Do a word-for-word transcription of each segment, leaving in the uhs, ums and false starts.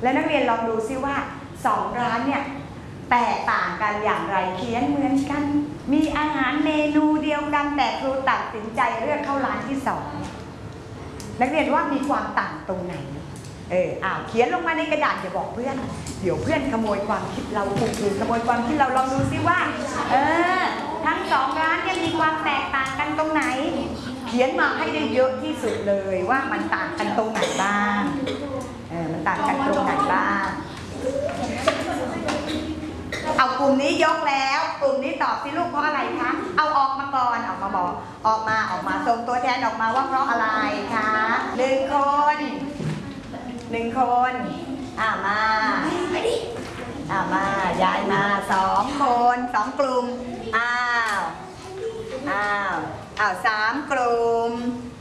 แล้วนักเรียนลองดูซิว่าสองร้านเนี่ยแตกต่างกันอย่างไรเขียนเหมือนกันมีอาหารเมนูเดียวกันแต่ครูตัดสินใจเลือกเข้าร้านที่สองนักเรียนว่ามีความต่างตรงไหนเอออ้าวเขียนลงมาในกระดาษอย่าบอกเพื่อนเดี๋ยวเพื่อนขโมยความคิดเราถูกหรือขโมยความคิดเราลองดูซิว่าเออทั้งสองร้านเนี่ยมีความแตกต่างกันตรงไหนเขียนมาให้ได้เยอะที่สุดเลยว่ามันต่างกันตรงไหนบ้างเออมันต่างกันตรงไหนบ้างเอากลุ่มนี้ยกแล้วกลุ่มนี้ตอบสิลูกเพราะอะไรคะเอาออกมาก่อนออกมาบอกออกมาออกมาส่งตัวแทนออกมาว่าเพราะอะไรคะหนึ่งคนหนึ่งคนอ่ามาอ่ามาย้ายมาสองคนสองกลุ่มอ้าวอ้าวอ้าวสามกลุ่ม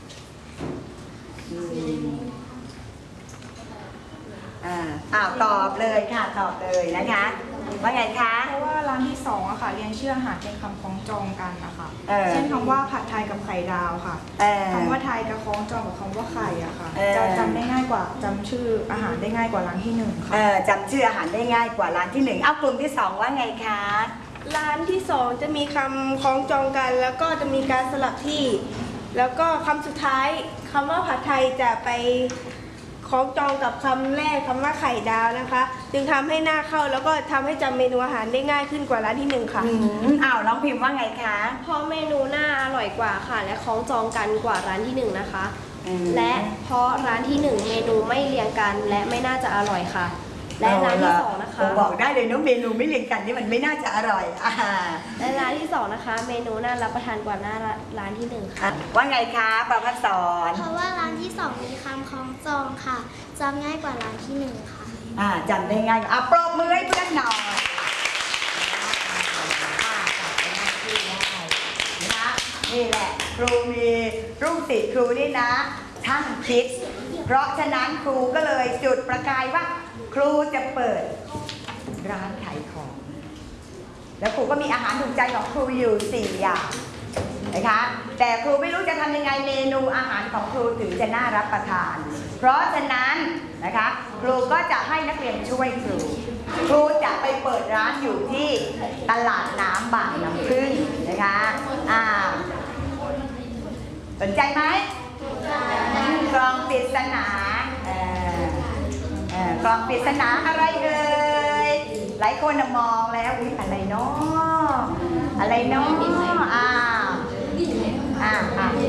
อ่าอ้าวตอบเลยค่ะตอบเลยนะคะว่าไงคะเพราะว่าร้านที่สองอะค่ะเรียนชื่ออาหารเป็นคำคล้องจองกันนะคะเช่นคำว่าผัดไทยกับไข่ดาวค่ะคำว่าไทยกับคล้องจองกับคำว่าไข่อะค่ะจะจำได้ง่ายกว่าจำชื่ออาหารได้ง่ายกว่าร้านที่หนึ่งค่ะจำชื่ออาหารได้ง่ายกว่าร้านที่หนึ่งเอากลุ่มที่สองว่าไงคะร้านที่สองจะมีคำคล้องจองกันแล้วก็จะมีการสลับที่แล้วก็คำสุดท้ายคำว่าผัดไทยจะไปคล้องจองกับคำแรกคำว่าไข่ดาวนะคะจึงทำให้หน้าเข้าแล้วก็ทำให้จำเมนูอาหารได้ง่ายขึ้นกว่าร้านที่หนึ่งค่ะอ้าวน้องพิมพ์ว่าไงคะเพราะเมนูหน้าอร่อยกว่าค่ะและคล้องจองกันกว่าร้านที่หนึ่งนะคะและเพราะร้านที่หนึ่งเมนูไม่เรียงกันและไม่น่าจะอร่อยค่ะและร้านที่สองนะคะบอกได้เลยน้องเมนูไม่เรียงกันนี่มันไม่น่าจะอร่อยและร้านที่สองนะคะเมนูน่ารับประทานกว่าหน้าร้านที่หนึ่งค่ะว่าไงคะประภัสสรเพราะว่าร้านที่สองมีคำคล้องจองค่ะจำง่ายกว่าร้านที่หนึ่งค่ะอ่าจำได้ง่ายอ่ะปรบมือให้เพื่อนหน่อยนี่แหละครูมีลูกศิษย์ครูนี่นะช่างคิดเพราะฉะนั้นครูก็เลยจุดประกายว่าครูจะเปิดร้านขายของแล้วครูก็มีอาหารถูกใจของครูอยู่สี่อย่างนะคะแต่ครูไม่รู้จะทำยังไงเมนูอาหารของครูถึงจะน่ารับประทานเพราะฉะนั้นนะคะครูก็จะให้นักเรียนช่วยครูครูจะไปเปิดร้านอยู่ที่ตลาดน้ำบางน้ำพึ่งนะคะอ่าสนใจไหมกลองปริศนากลองปริศนาอะไรเอ่ยหลายคนมองแล้วอุ๊ยอะไรเนาะอะไรเนาะอ้าวอ้าว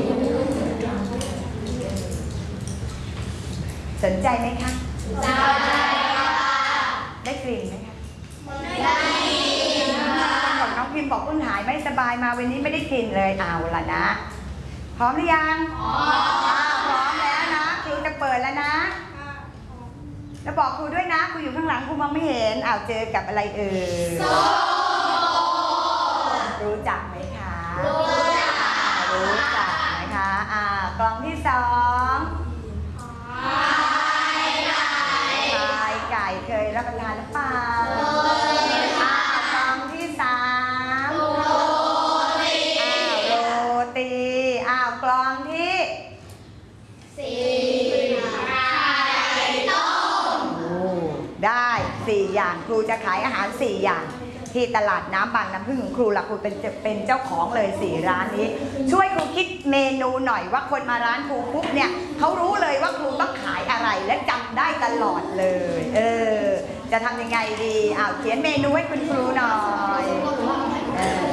สนใจไหมคะสนใจค่ะได้กลิ่นไหมคะได้กลิ่นค่ะของน้องพิมพ์บอกเพิ่งหายไม่สบายมาวันนี้ไม่ได้กลิ่นเลยเอาล่ะนะพร้อมหรือยังพร้อมพร้อมแล้วนะครูจะเปิดแล้วนะแล้วบอกครูด้วยนะครูอยู่ข้างหลังครูมองไม่เห็นอ้าวเจอกับอะไรเอ่ยรู้จักไหมคะรู้จักรู้จักนะคะอ่ากล่องที่สองพายไก่พายไก่เคยรับประทานหรือเปล่าอ่ากล่องที่สามโรตีอ้าวโรตีอ้าวกล่องที่สี่ได้สี่อย่างครูจะขายอาหารสี่อย่างที่ตลาดน้ำบางน้ำพึ่งของครูละครูเป็นเป็นเจ้าของเลยสี่ร้านนี้ช่วยครูคิดเมนูหน่อยว่าคนมาร้านครูปุ๊บเนี่ยเขารู้เลยว่าครูต้องขายอะไรและจำได้ตลอดเลยเออจะทำยังไงดีอ้าวเขียนเมนูให้คุณครูหน่อยเออ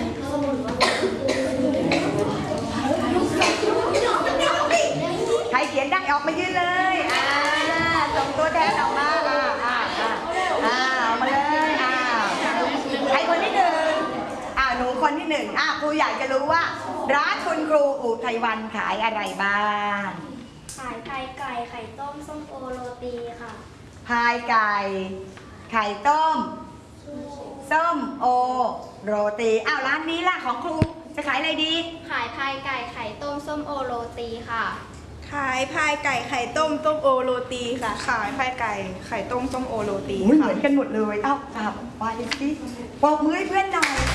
ใครเขียนได้ออกมายืนเลยอ่าส่งตัวแทนออกมาอ่าอ่าอ่าออกมาเลยอ่าใครคนที่หนึ่งอ่าหนูคนที่หนึ่งอ่าครูอยากจะรู้ว่าร้านคุณครูอุทัยวันขายอะไรบ้างขายพายไก่ไข่ต้มส้มโอโรตีค่ะพายไก่ไข่ต้มส้มโอโรตีอ้าวร้านนี้ล่ะของครูจะขายอะไรดีขายพายไก่ไข่ต้มส้มโอโรตีค่ะขายพายไก่ไข่ต้มส้มโอโรตีค่ะขายพายไก่ไข่ต้มส้มโอโรตีเหมือนกันหมดเลยเอ้าอ่ะไปสิปรบมือให้เพื่อนหน่อย